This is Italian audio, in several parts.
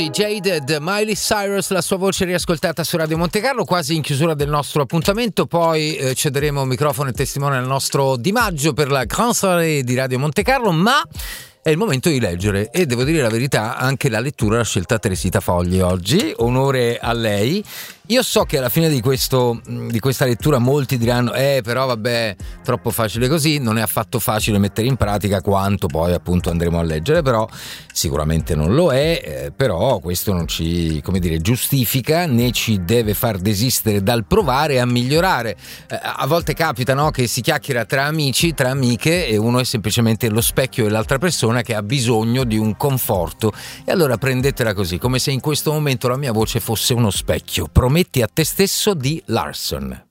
Jaded, Miley Cyrus, la sua voce riascoltata su Radio Monte Carlo, quasi in chiusura del nostro appuntamento. Poi cederemo microfono e testimone al nostro Di Maggio per la Grand Soirée di Radio Monte Carlo, ma è il momento di leggere, e devo dire la verità, anche la lettura l'ha scelta Teresita Fogli oggi, onore a lei. Io so che alla fine di questa lettura molti diranno però vabbè, troppo facile così, non è affatto facile mettere in pratica quanto poi appunto andremo a leggere, però sicuramente non lo è, però questo non ci, come dire, giustifica né ci deve far desistere dal provare a migliorare. A volte capita, no, che si chiacchiera tra amici, tra amiche, e uno è semplicemente lo specchio dell'altra persona che ha bisogno di un conforto, e allora prendetela così, come se in questo momento la mia voce fosse uno specchio. Prometti a te stesso di Larson.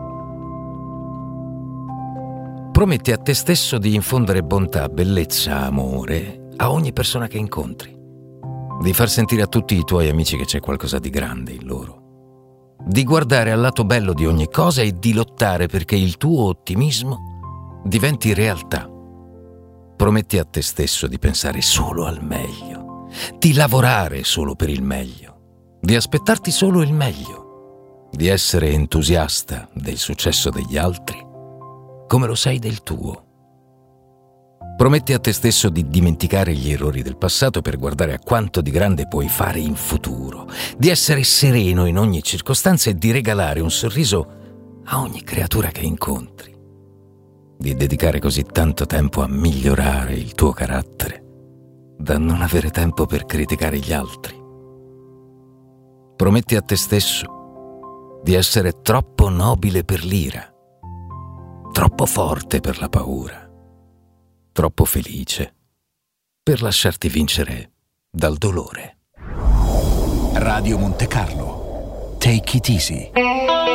Prometti a te stesso di infondere bontà, bellezza, amore a ogni persona che incontri, di far sentire a tutti i tuoi amici che c'è qualcosa di grande in loro, di guardare al lato bello di ogni cosa e di lottare perché il tuo ottimismo diventi realtà. Prometti a te stesso di pensare solo al meglio, di lavorare solo per il meglio, di aspettarti solo il meglio, di essere entusiasta del successo degli altri come lo sei del tuo. Prometti a te stesso di dimenticare gli errori del passato per guardare a quanto di grande puoi fare in futuro, di essere sereno in ogni circostanza e di regalare un sorriso a ogni creatura che incontri, di dedicare così tanto tempo a migliorare il tuo carattere da non avere tempo per criticare gli altri. Prometti a te stesso di essere troppo nobile per l'ira, troppo forte per la paura, troppo felice per lasciarti vincere dal dolore. Radio Monte Carlo. Take it easy.